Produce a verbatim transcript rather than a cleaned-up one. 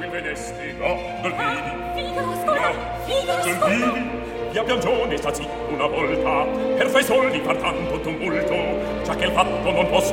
vedesti? No, Dolfini. Figaro, scusa! Figaro, scusa! Dolfini. Via Piancione sta zitto una volta, per fai soldi far tanto tumulto, già che il fatto non può